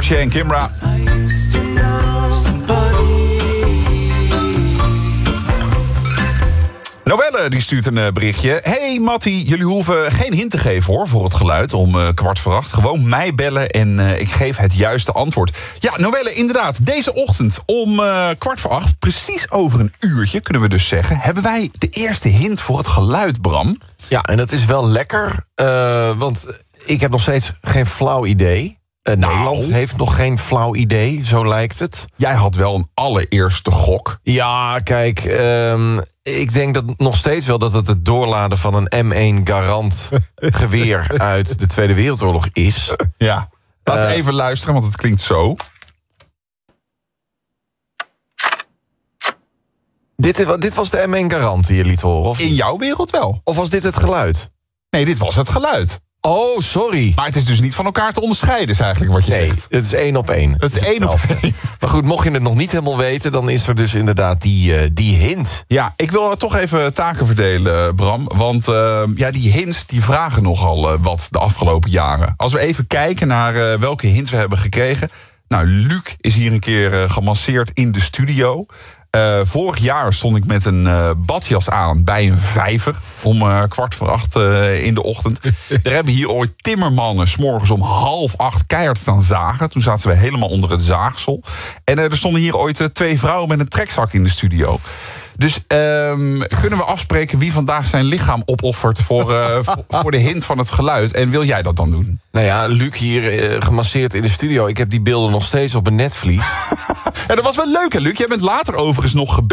Porsche en Kimbra. Noelle die stuurt een berichtje. Hey Mattie, jullie hoeven geen hint te geven hoor voor het geluid om 7:15. Gewoon mij bellen en ik geef het juiste antwoord. Ja, Noelle, inderdaad. Deze ochtend om 7:15, precies over een uurtje, kunnen we dus zeggen, hebben wij de eerste hint voor het geluid, Bram. Ja, en dat is wel lekker, want ik heb nog steeds geen flauw idee. Nederland heeft nog geen flauw idee, zo lijkt het. Jij had wel een allereerste gok. Ja, kijk, ik denk dat nog steeds wel dat het doorladen van een M1 Garand geweer uit de Tweede Wereldoorlog is. Ja, laten we even luisteren, want het klinkt zo. Dit was de M1 Garand die je liet horen, of? In jouw wereld wel. Of was dit het geluid? Nee, dit was het geluid. Oh, sorry. Maar het is dus niet van elkaar te onderscheiden, is eigenlijk wat je zegt. Het is 1 op 1. Het is 1 op 1. Maar goed, mocht je het nog niet helemaal weten, dan is er dus inderdaad die hint. Ja, ik wil toch even taken verdelen, Bram. Want die hints die vragen nogal wat de afgelopen jaren. Als we even kijken naar welke hints we hebben gekregen. Nou, Luc is hier een keer gemasseerd in de studio. Vorig jaar stond ik met een badjas aan bij een vijver om 7:15 in de ochtend. Er hebben hier ooit timmermannen 's morgens om 7:30 keihard staan zagen. Toen zaten we helemaal onder het zaagsel. En er stonden hier ooit 2 vrouwen met een trekzak in de studio. Dus kunnen we afspreken wie vandaag zijn lichaam opoffert voor de hint van het geluid? En wil jij dat dan doen? Nou ja, Luc hier gemasseerd in de studio. Ik heb die beelden nog steeds op een netvlies. Ja, dat was wel leuk hè, Luc? Jij bent later overigens nog gebeld